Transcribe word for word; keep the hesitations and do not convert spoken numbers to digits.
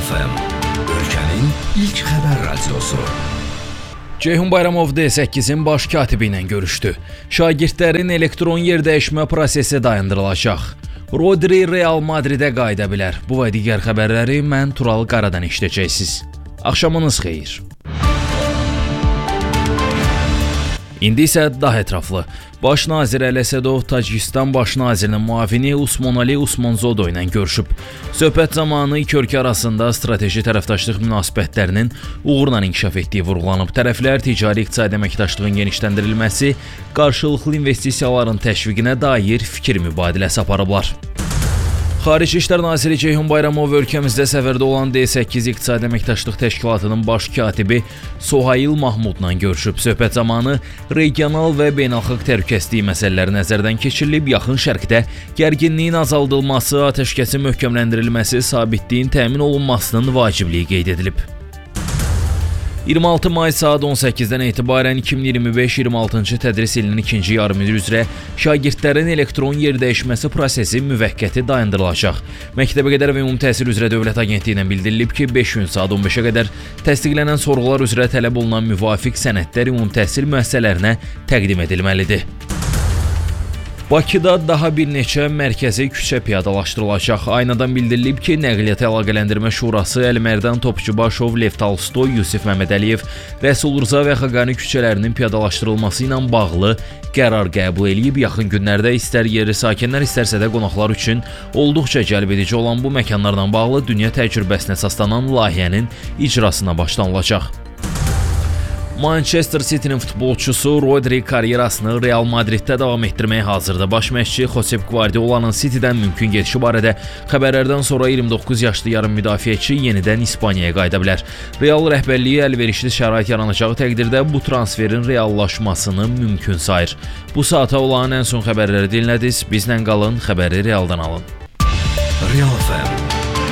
F M, ölkənin ilk xəbər radiosu. Ceyhun Bayramov D səkkizin baş katibi ilə görüşdü. Şagirdlərin elektron yerdəyişmə prosesi dayandırılacaq. Rodri Real Madridə qayıda bilər. Bu və digər xəbərləri mən Tural Qaradan eşidəcəksiniz. Axşamınız xeyir. İndi isə daha ətraflı. Baş nazir Əli Əsədov Tacikistan baş nazirinin müavini Usmonali Usmanzodo ilə görüşüb. Söhbət zamanı iki ölkə arasında strateji tərəfdaşlıq münasibətlərinin uğurla inkişaf etdiyi vurğulanıb. Tərəflər ticari-iqtisadi əməkdaşlığın genişləndirilməsi, qarşılıqlı investisiyaların təşviqinə dair fikir mübadiləsi aparıblar. Xarici İşlər naziri Ceyhun Bayramov ölkəmizdə səfərdə olan D səkkiz İqtisadi Əməkdaşlıq Təşkilatının baş katibi Sohail Mahmudla görüşüb. Söhbət zamanı regional və beynəlxalq təhlükəsizlik məsələləri nəzərdən keçirilib, yaxın şərqdə gərginliyin azaldılması, atəşkəsin möhkəmləndirilməsi, sabitliyin təmin olunmasının vacibliyi qeyd edilib. iyirmi altı may saat on səkkizdən etibarən iki min iyirmi beş iyirmi altıncı tədris ilinin ikinci yarımili üzrə şagirdlərin elektron yerdəyişməsi prosesi müvəqqəti dayandırılacaq. Məktəbəqədər və Ümumi Təhsil üzrə Dövlət Agentliyindən bildirilib ki, beş gün saat on beşə qədər təsdiqlənən sorğular üzrə tələb olunan müvafiq sənədlər ümumi təhsil müəssisələrinə təqdim edilməlidir. Bakıda daha bir neçə mərkəzi küçə piyadalaşdırılacaq. Aynadan bildirilib ki, Nəqliyyat Əlaqələndirmə Şurası Əlimərdan Topçubaşov, Lev Tolstoy, Yusif Məmmədəliyev, Rəsul Rza və Xaqani küçələrinin piyadalaşdırılması ilə bağlı qərar qəbul edib. Yaxın günlərdə istər yerli sakinlər, istərsə də qonaqlar üçün olduqca cəlbedici olan bu məkanlarla bağlı dünya təcrübəsinə əsaslanan layihənin icrasına başlanılacaq. Manchester City'nin futbolçusu Rodri karyerasını Real Madriddə davam etdirməyə hazırdır. Baş məşqçi Josep Guardiola'nın City'dən mümkün gedişi barədə xəbərlərdən sonra iyirmi doqquz yaşlı yarım müdafiəçi yenidən İspaniyaya qayıda bilər. Real rəhbərliyi əlverişli şərait yaranacağı təqdirdə bu transferin reallaşmasını mümkün sayır. Bu saata olan ən son xəbərləri dinlədiniz. Bizlə qalın, xəbəri Realdan alın. Real F M